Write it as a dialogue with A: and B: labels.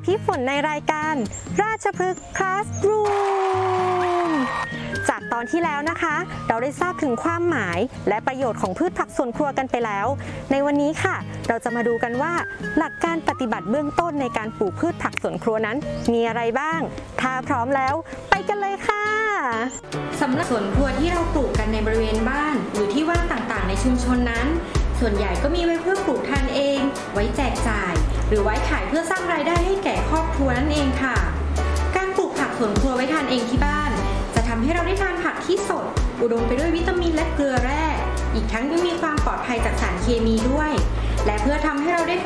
A: พี่ฝนในรายการราชพฤกษ์คลาสรูมจากตอนที่แล้วนะคะเราได้ทราบถึงความหมายและประโยชน์ของพืชผักสวนครัวกันไปแล้วในวันนี้ค่ะเราจะมาดูกันว่าหลักการปฏิบัติเบื้องต้นในการปลูกพืชผักสวนครัวนั้นมีอะไรบ้างถ้าพร้อมแล้วไปกันเลยค่ะ
B: สำหรับสวนครัวที่เราปลูกกันในบริเวณบ้านหรือที่ว่างต่างๆในชุมชนนั้นส่วนใหญ่ก็มีไว้เพื่อปลูกทานเองไว้แจกจ่ายหรือไว้ขายเพื่อสร้างรายได้ให้แก่ครอบครัวนั่นเองค่ะการปลูกผักสวนครัวไว้ทานเองที่บ้านจะทำให้เราได้ทานผักที่สดอุดมไปด้วยวิตามินและเกลือแร่อีกทั้งยังมีความปลอดภัยจากสารเคมีด้วยและเพื่อทำให้เราได้